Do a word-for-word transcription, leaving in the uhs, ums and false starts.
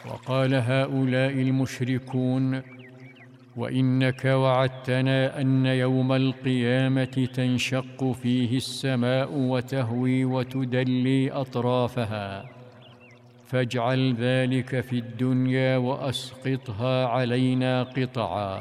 وقال هؤلاء المشركون: وإنك وعدتنا أن يوم القيامة تنشق فيه السماء وتهوي وتدلي أطرافها، فاجعل ذلك في الدنيا وأسقطها علينا قطعا.